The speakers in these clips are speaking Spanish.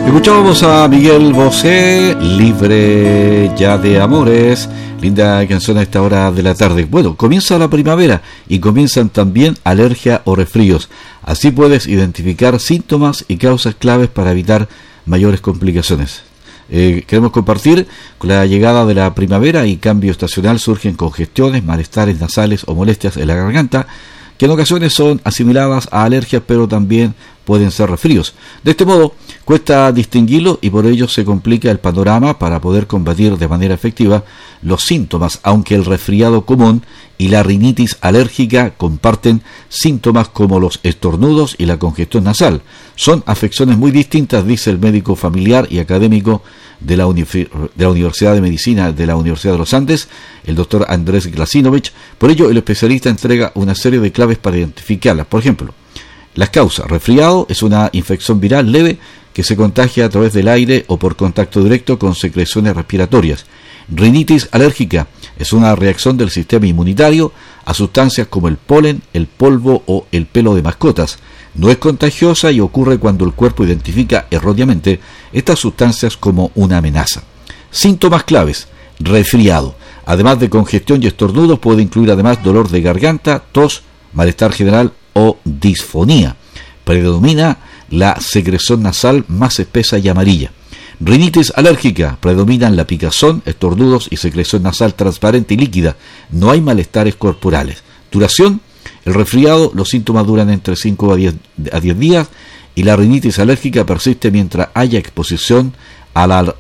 Escuchábamos a Miguel Bosé, Libre ya de amores. Linda canción a esta hora de la tarde. Bueno, comienza la primavera y comienzan también alergia o resfríos. Así puedes identificar síntomas y causas claves para evitar mayores complicaciones. Queremos compartir, con la llegada de la primavera y cambio estacional surgen congestiones, malestares nasales o molestias en la garganta, que en ocasiones son asimiladas a alergias, pero también pueden ser resfríos. De este modo, cuesta distinguirlo y por ello se complica el panorama para poder combatir de manera efectiva los síntomas, aunque el resfriado común y la rinitis alérgica comparten síntomas como los estornudos y la congestión nasal. Son afecciones muy distintas, dice el médico familiar y académico de la Universidad de Medicina de la Universidad de los Andes, el doctor Andrés Glasinovich. Por ello, el especialista entrega una serie de claves para identificarlas. Por ejemplo, las causas. Resfriado es una infección viral leve que se contagia a través del aire o por contacto directo con secreciones respiratorias. Rinitis alérgica es una reacción del sistema inmunitario a sustancias como el polen, el polvo o el pelo de mascotas. No es contagiosa y ocurre cuando el cuerpo identifica erróneamente estas sustancias como una amenaza. Síntomas claves. Resfriado. Además de congestión y estornudos, puede incluir además dolor de garganta, tos, malestar general o disfonía. Predomina la secreción nasal más espesa y amarilla. Rinitis alérgica. Predominan la picazón, estornudos y secreción nasal transparente y líquida. No hay malestares corporales. Duración. El resfriado, los síntomas duran entre 5 a 10 días y la rinitis alérgica persiste mientras haya exposición al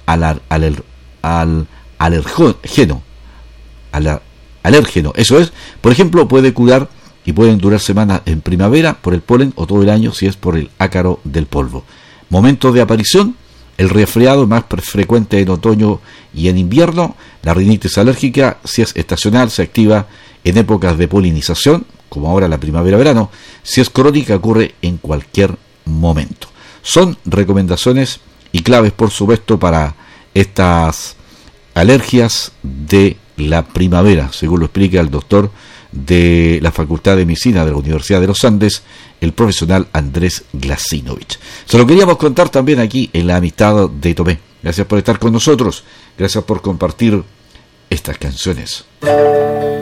alérgeno. Eso es, por ejemplo, puede curar y pueden durar semanas en primavera por el polen o todo el año si es por el ácaro del polvo. Momentos de aparición. El resfriado es más frecuente en otoño y en invierno. La rinitis alérgica, si es estacional, se activa en épocas de polinización, como ahora la primavera-verano. Si es crónica, ocurre en cualquier momento. Son recomendaciones y claves, por supuesto, para estas alergias de la primavera, según lo explica el doctor de la Facultad de Medicina de la Universidad de los Andes, el profesional Andrés Glasinovich. Se lo queríamos contar también aquí en La Amistad de Tomé. Gracias por estar con nosotros, gracias por compartir estas canciones.